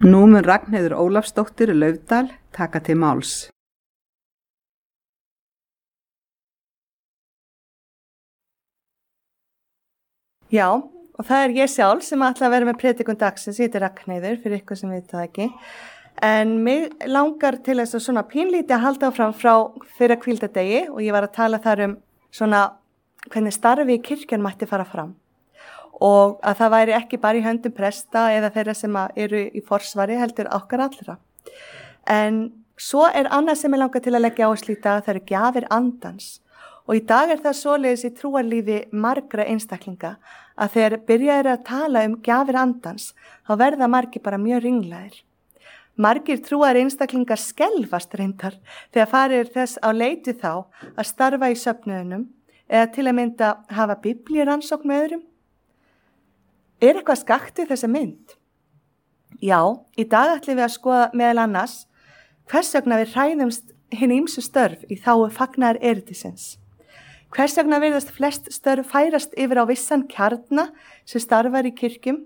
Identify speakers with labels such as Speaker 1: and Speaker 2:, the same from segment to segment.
Speaker 1: Nú mun Ragnheiður Ólafsdóttir Laufdal taka til máls.
Speaker 2: Já, og það ég sjálf sem ætla að vera með predikun dagsins, ég heiti Ragnheiður fyrir ykkur sem veit það ekki. En mig langar til þess að svona pínlítið að halda áfram frá fyrra hvíldardegi og ég var að tala þar svona hvernig starfi í kirkjan mætti fara fram. Og að það væri ekki bara í höndum presta eða þeirra sem eru í forsvari heldur okkar allra. En svo annað sem ég langar til að leggja áherslu í dag, það eru gjafir andans. Og í dag það svoleiðis í trúarlífi margra einstaklinga að þegar byrjaðir að tala gjafir andans, þá verða margir bara mjög ringlaðir. Margir trúar einstaklingar skelfast reyndar þegar farið þess á leiti þá að starfa í söfnuðunum eða til að mynda hafa biblíurannsókn með öðrum. Eitthvað skakt við þessa mynd? Já, í dag ætlum við að skoða meðal annars hvers vegna við hræðumst hin ýmsu störf í þágu fagnaðar erindisins. Hvers vegna virðast flest störf færast yfir á vissan kjarna sem starfar í kirkjum?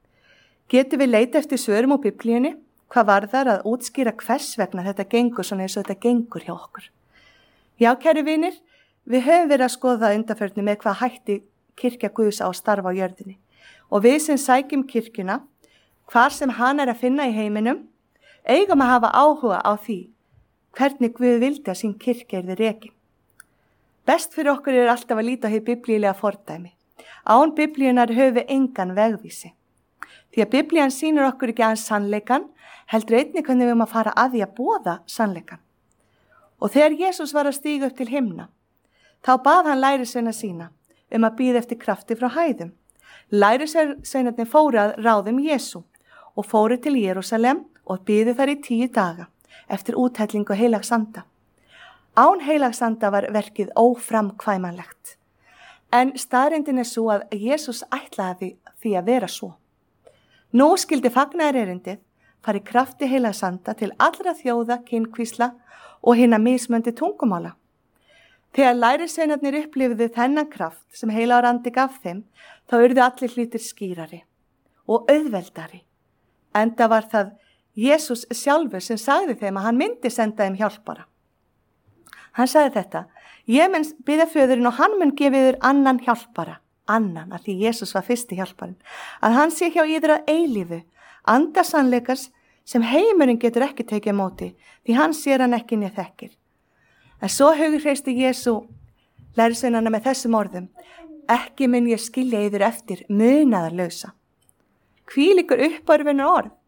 Speaker 2: Getum við leita eftir svörum úr biblíunni? Hvað varðar að útskýra hvers vegna þetta gengur svona eins og þetta gengur hjá okkur? Já, kæru vinir, við höfum verið að skoða það undanförnu með hvað hætti kirkja Guðs á að starfa á jörðinni. Og við sem sækjum kirkjuna, hvar sem hann að finna í heiminum, eigum að hafa áhuga á því hvernig Guð vildi að sín kirkja yrði rekin. Best fyrir okkur alltaf að líta á hið biblíulega fordæmi. Án biblíunar höfum við engan vegvísi. Því að biblían sýnir okkur ekki aðeins sannleikan, heldur einnig hvernig við að fara að því að boða sannleikan. Og þegar Jesús var að stíga upp til himna, þá bað hann lærisveina sína að bíða eftir krafti frá hæðum. Lærisveinarnir fóru að ráðum Jesú og fóru til Jerúsalem og biðu þar í 10 daga eftir úthellingu heilags anda. Án heilags anda var verkið óframkvæmanlegt. En staðreyndin svo að Jesús ætlaði því að vera svo. Nú skildi fagnaðarerindið fari krafti heilags anda til allra þjóða, kynkvísla og hinna mismöndi tungumála. Þegar lærisveinarnir upplifðu þennan kraft sem heilagur andi gaf þeim, þá urðu allir hlutir skýrari og auðveldari. Enda var það Jesús sjálfur sem sagði þeim að hann myndi senda þeim hjálpara. Hann sagði þetta: ég mun biðja föðurinn og hann mun gefa yður annan hjálpara, annan, af því Jesús var fyrsti hjálparinn, að hann sé hjá yður að eilífu, anda sannleikans sem heimurinn getur ekki tekið á móti, því hann sér hann ekki né þekkir. En svo hughreysti Jesú lærisveinana með þessum orðum: ekki mun ég skilja yður eftir munaðarlausa. Hvílíkur uppörfunar orð.